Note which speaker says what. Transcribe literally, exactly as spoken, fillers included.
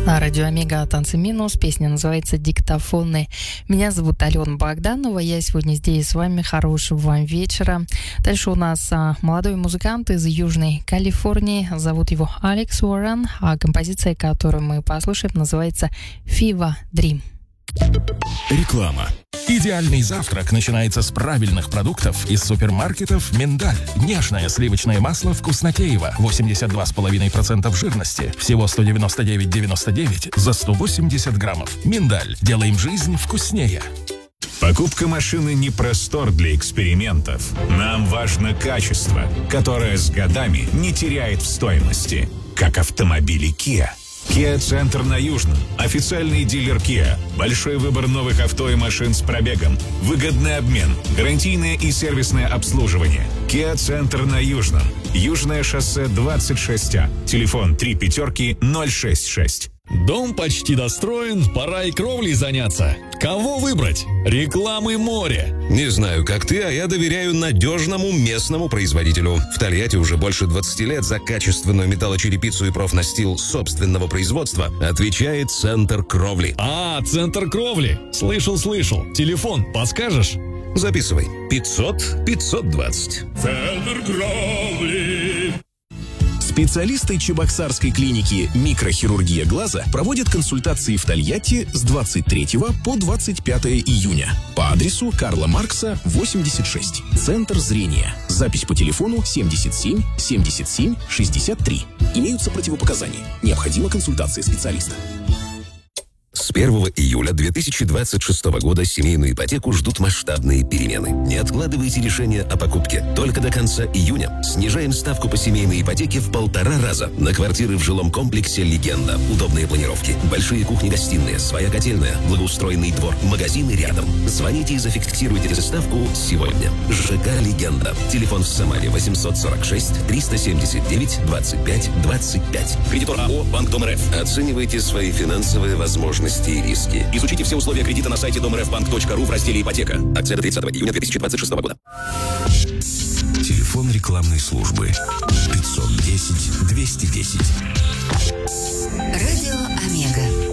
Speaker 1: На радио Омега «Танцы минус». Песня называется «Диктофоны». Меня зовут Алена Богданова. Я сегодня здесь с вами. Хорошего вам вечера. Дальше у нас а, молодой музыкант из Южной Калифорнии. Зовут его Алекс Уоррен. А композиция, которую мы послушаем, называется «Fever Dream».
Speaker 2: Реклама. Идеальный завтрак начинается с правильных продуктов из супермаркетов «Миндаль». Нежное сливочное масло «Вкуснотеево», восемьдесят два целых пять десятых процента жирности, всего сто девяносто девять девяносто девять за сто восемьдесят граммов. «Миндаль». Делаем жизнь вкуснее.
Speaker 3: Покупка машины не простор для экспериментов. Нам важно качество, которое с годами не теряет в стоимости, как автомобили Kia. Kia-центр на Южном. Официальный дилер Kia. Большой выбор новых авто и машин с пробегом. Выгодный обмен. Гарантийное и сервисное обслуживание. Kia-центр на Южном. Южное шоссе двадцать шесть А. Телефон три пятерки ноль шесть шесть.
Speaker 4: Дом почти достроен, пора и кровлей заняться. Кого выбрать? Рекламы море.
Speaker 5: Не знаю, как ты, а я доверяю надежному местному производителю. В Тольятти уже больше двадцати лет за качественную металлочерепицу и профнастил собственного производства отвечает Центр Кровли.
Speaker 4: А, Центр Кровли. Слышал, слышал. Телефон подскажешь?
Speaker 5: Записывай. пятьсот пятьсот двадцать.
Speaker 4: Центр Кровли.
Speaker 6: Специалисты Чебоксарской клиники «Микрохирургия глаза» проводят консультации в Тольятти с двадцать третьего по двадцать пятое июня по адресу Карла Маркса, восемьдесят шесть. Центр зрения. Запись по телефону семьдесят семь семьдесят семь шестьдесят три. Имеются противопоказания. Необходима консультация специалиста.
Speaker 5: С первого июля две тысячи двадцать шестого года семейную ипотеку ждут масштабные перемены. Не откладывайте решение о покупке. Только до конца июня снижаем ставку по семейной ипотеке в полтора раза на квартиры в жилом комплексе «Легенда». Удобные планировки, большие кухни-гостиные, своя котельная, благоустроенный двор, магазины рядом. Звоните и зафиксируйте ставку сегодня. ЖК «Легенда». Телефон в Самаре восемьсот сорок шесть триста семьдесят девять двадцать пять двадцать пять. Кредитор АО «Банк Дом РФ». Оценивайте свои финансовые возможности и риски. Изучите все условия кредита на сайте домрфбанк точка ру в разделе «Ипотека». Акция до тридцатого июня две тысячи двадцать шестого года.
Speaker 2: Телефон рекламной службы пятьсот десять двести десять.
Speaker 7: Радио Омега.